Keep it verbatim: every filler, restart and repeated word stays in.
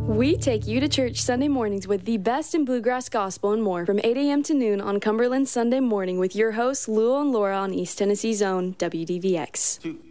We take you to church Sunday mornings with the best in bluegrass gospel and more from eight a.m. to noon on Cumberland Sunday Morning with your hosts, Lou and Laura on East Tennessee's own W D V X. Two.